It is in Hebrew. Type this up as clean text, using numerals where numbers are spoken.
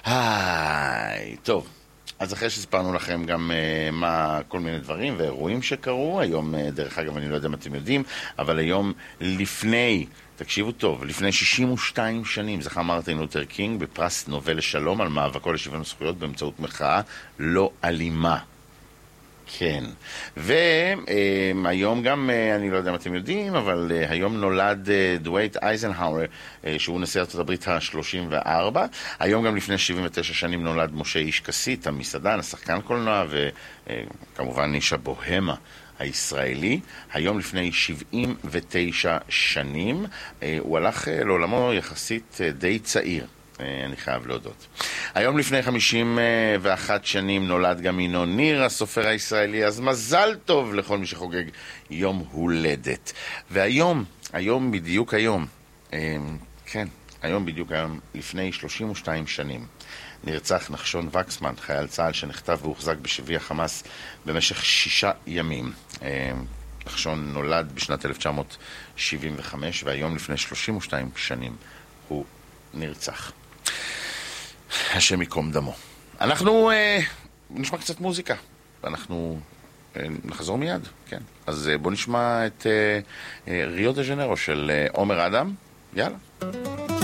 טוב, אז אחרי שספרנו לכם גם כל מיני דברים ואירועים שקרו, היום, דרך אגב, אני לא יודע מה אתם יודעים, אבל היום לפני, תקשיבו טוב, לפני 62 שנים זכה מרטין לותר קינג בפרס נובל לשלום על מאבקו לשוויון זכויות באמצעות מחאה לא אלימה. כן, והיום גם, אני לא יודע מה אתם יודעים, אבל היום נולד דווייט אייזנהאואר, שהוא נשיא ארצות הברית ה-34. היום גם לפני 79 שנים נולד משה איש כסית, המסעדן, השחקן קולנוע, וכמובן איש הבוהמה הישראלי. היום לפני 79 שנים, הוא הלך לעולמו יחסית די צעיר. אני חייב להודות. היום לפני 51 שנים נולד גם ינון ניר, הסופר הישראלי, אז מזל טוב לכל מי שחוגג יום הולדת. והיום, בדיוק היום, כן, היום בדיוק היום, לפני 32 שנים, נרצח נחשון וקסמן, חייל צה"ל שנחטף והוחזק בשבי החמאס במשך 6 ימים. נחשון נולד בשנת 1975, והיום לפני 32 שנים הוא נרצח. השם יקום דמו. אנחנו נשמע קצת מוזיקה, ואנחנו נחזור מיד, כן. אז בוא נשמע את ריו דה ז'נרו של עומר אדם. יאללה.